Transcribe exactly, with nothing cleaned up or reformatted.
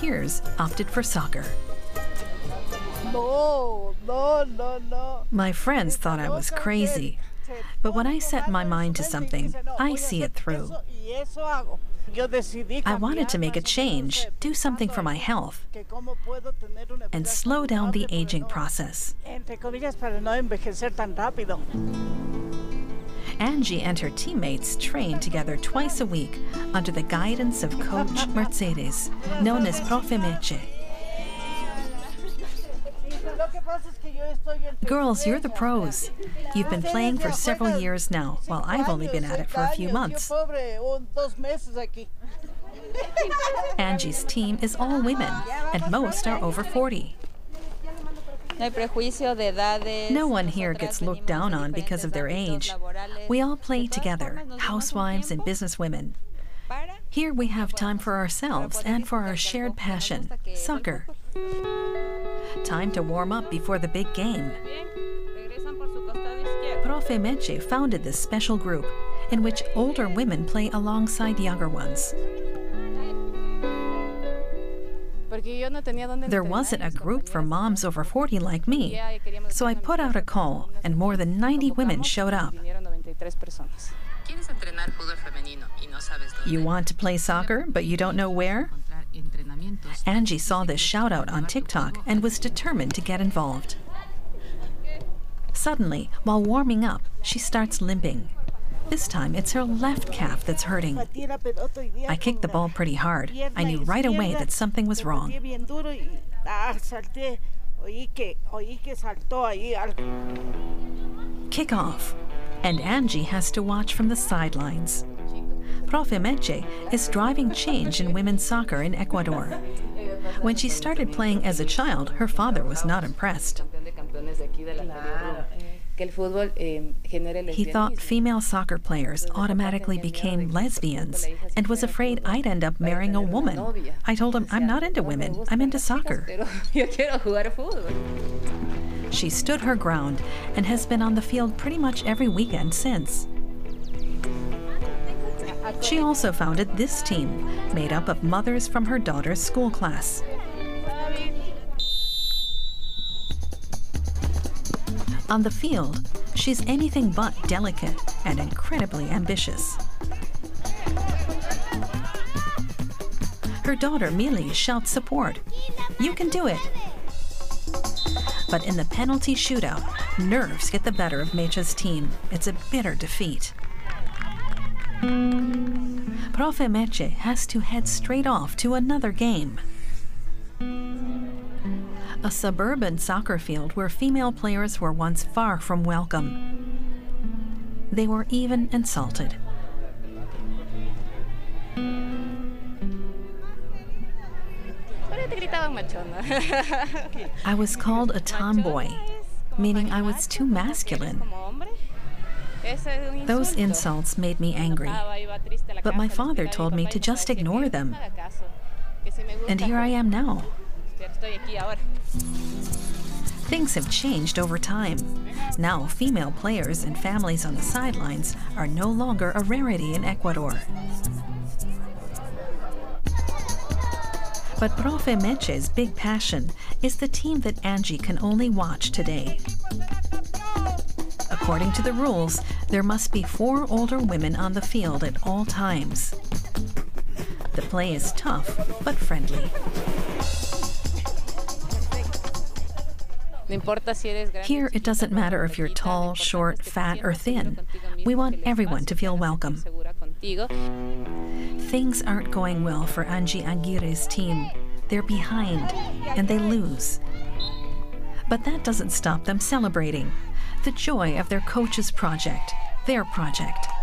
peers opted for soccer. No, no, no, no. My friends thought I was crazy, but when I set my mind to something, I see it through. I wanted to make a change, do something for my health, and slow down the aging process. Angie and her teammates train together twice a week under the guidance of Coach Mercedes, known as Profe Meche. Girls, you're the pros. You've been playing for several years now, while I've only been at it for a few months. Angie's team is all women, and most are over forty. No one here gets looked down on because of their age. We all play together, housewives and businesswomen. Here we have time for ourselves and for our shared passion, soccer. Time to warm up before the big game. Profe Meche founded this special group in which older women play alongside younger ones. There wasn't a group for moms over forty like me, so I put out a call and more than ninety women showed up. You want to play soccer, but you don't know where? Angie saw this shout out on TikTok and was determined to get involved. Suddenly, while warming up, she starts limping. This time, it's her left calf that's hurting. I kicked the ball pretty hard. I knew right away that something was wrong. Kick off, and Angie has to watch from the sidelines. Profe Meche is driving change in women's soccer in Ecuador. When she started playing as a child, her father was not impressed. He thought female soccer players automatically became lesbians and was afraid I'd end up marrying a woman. I told him, I'm not into women, I'm into soccer. She stood her ground and has been on the field pretty much every weekend since. She also founded this team, made up of mothers from her daughter's school class. On the field, she's anything but delicate and incredibly ambitious. Her daughter, Mili, shouts support. You can do it! But in the penalty shootout, nerves get the better of Meche's team. It's a bitter defeat. Profe Meche has to head straight off to another game. A suburban soccer field where female players were once far from welcome. They were even insulted. I was called a tomboy, meaning I was too masculine. Those insults made me angry, but my father told me to just ignore them. And here I am now. Things have changed over time. Now, female players and families on the sidelines are no longer a rarity in Ecuador. But Profe Meche's big passion is the team that Angie can only watch today. According to the rules, there must be four older women on the field at all times. The play is tough, but friendly. Here, it doesn't matter if you're tall, short, fat, or thin. We want everyone to feel welcome. Things aren't going well for Angie Aguirre's team. They're behind, and they lose. But that doesn't stop them celebrating the joy of their coach's project, their project.